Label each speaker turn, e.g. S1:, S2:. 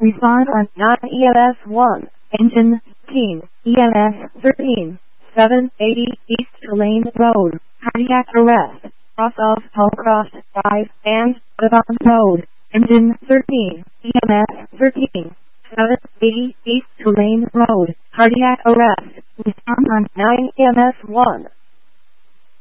S1: Respond on 9 EMS 1, engine 13, EMS 13, 780 East Lane Road, cardiac arrest, cross of Hallcroft Drive and Devon Road, engine 13, EMS 13, 780 East Lane Road, cardiac arrest. Respond on 9 EMS 1.